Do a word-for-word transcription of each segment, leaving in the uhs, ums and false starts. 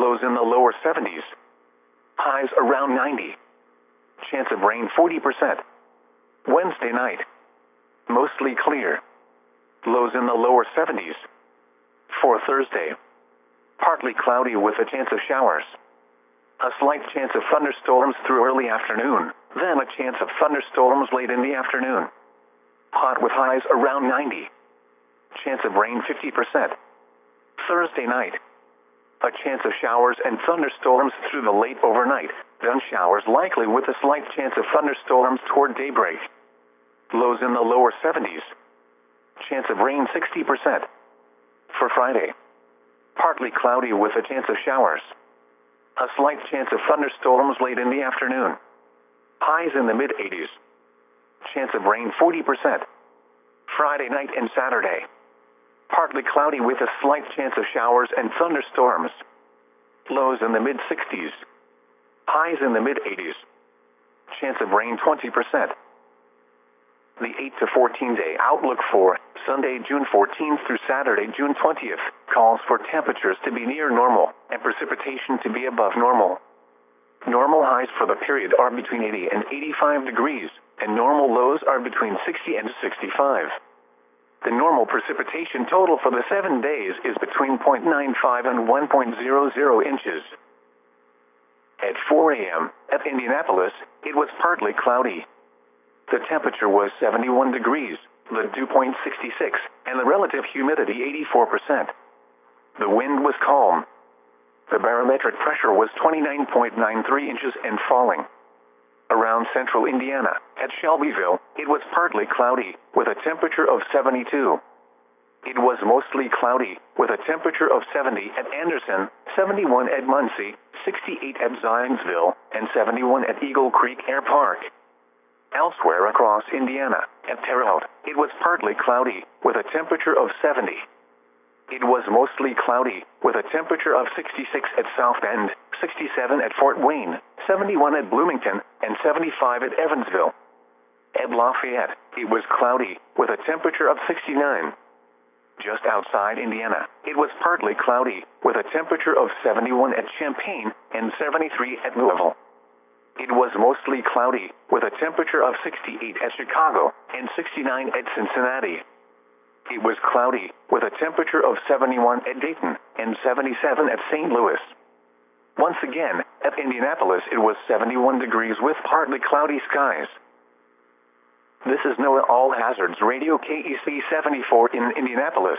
lows in the lower seventies. Highs around ninety. Chance of rain forty percent. Wednesday night. Mostly clear. Lows in the lower seventies. For Thursday. Partly cloudy with a chance of showers. A slight chance of thunderstorms through early afternoon, then a chance of thunderstorms late in the afternoon. Hot with highs around ninety. Chance of rain fifty percent. Thursday night. A chance of showers and thunderstorms through the late overnight, then showers likely with a slight chance of thunderstorms toward daybreak. Lows in the lower seventies. Chance of rain sixty percent. For Friday. Partly cloudy with a chance of showers. A slight chance of thunderstorms late in the afternoon. Highs in the mid-eighties. Chance of rain forty percent. Friday night and Saturday. Partly cloudy with a slight chance of showers and thunderstorms. Lows in the mid-sixties. Highs in the mid-eighties. Chance of rain twenty percent. The eight to fourteen day outlook for Sunday, June fourteenth through Saturday, June twentieth, calls for temperatures to be near normal and precipitation to be above normal. Normal highs for the period are between eighty and eighty-five degrees, and normal lows are between sixty and sixty-five. The normal precipitation total for the seven days is between zero point nine five and one point zero zero inches. At four a m at Indianapolis, it was partly cloudy. The temperature was seventy-one degrees, the dew point sixty-six, and the relative humidity eighty-four percent. The wind was calm. The barometric pressure was twenty-nine point nine three inches and falling. Around central Indiana, at Shelbyville, it was partly cloudy, with a temperature of seventy-two. It was mostly cloudy, with a temperature of seventy at Anderson, seventy-one at Muncie, sixty-eight at Zionsville, and seventy-one at Eagle Creek Air Park. Elsewhere across Indiana, at Terre Haute, it was partly cloudy, with a temperature of seventy. It was mostly cloudy, with a temperature of sixty-six at South Bend, sixty-seven at Fort Wayne, seventy-one at Bloomington, and seventy-five at Evansville. At Lafayette, it was cloudy, with a temperature of sixty-nine. Just outside Indiana, it was partly cloudy, with a temperature of seventy-one at Champaign and seventy-three at Louisville. It was mostly cloudy, with a temperature of sixty-eight at Chicago and sixty-nine at Cincinnati. It was cloudy, with a temperature of seventy-one at Dayton and seventy-seven at Saint Louis. Once again, at Indianapolis it was seventy-one degrees with partly cloudy skies. This is NOAA All Hazards Radio K E C seventy-four in Indianapolis.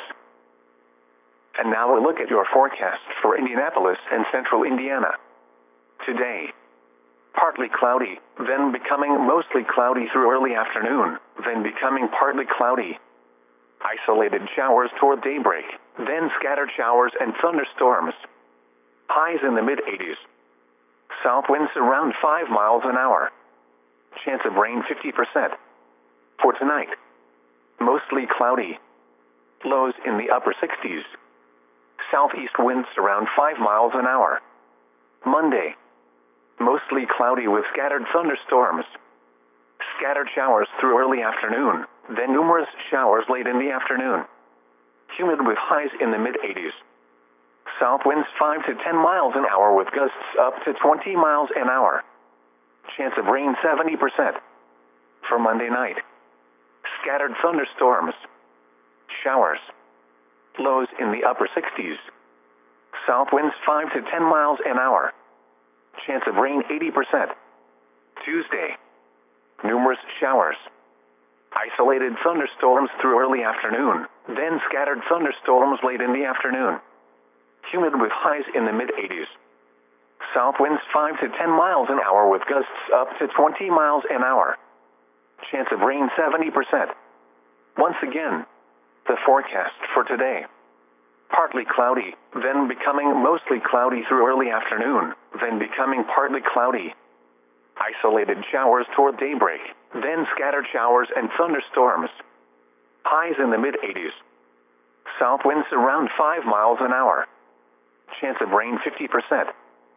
And now a look at your forecast for Indianapolis and central Indiana. Today. Partly cloudy, then becoming mostly cloudy through early afternoon, then becoming partly cloudy. Isolated showers toward daybreak, then scattered showers and thunderstorms. Highs in the mid-eighties. South winds around five miles an hour. Chance of rain fifty percent. For tonight. Mostly cloudy. Lows in the upper sixties. Southeast winds around five miles an hour. Monday. Mostly cloudy with scattered thunderstorms. Scattered showers through early afternoon, then numerous showers late in the afternoon. Humid with highs in the mid-eighties. South winds five to ten miles an hour with gusts up to twenty miles an hour. Chance of rain seventy percent. For Monday night. Scattered thunderstorms. Showers. Lows in the upper sixties. South winds five to ten miles an hour. Chance of rain eighty percent. Tuesday. Numerous showers. Isolated thunderstorms through early afternoon, then scattered thunderstorms late in the afternoon. Humid with highs in the mid-eighties. South winds five to ten miles an hour with gusts up to twenty miles an hour. Chance of rain seventy percent. Once again, the forecast for today. Partly cloudy, then becoming mostly cloudy through early afternoon, then becoming partly cloudy. Isolated showers toward daybreak, then scattered showers and thunderstorms. Highs in the mid-eighties. South winds around five miles an hour. Chance of rain fifty percent.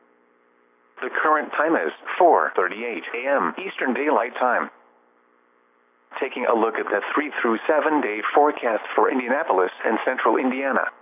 The current time is four thirty-eight a m Eastern Daylight Time. Taking a look at the three through seven day forecast for Indianapolis and central Indiana.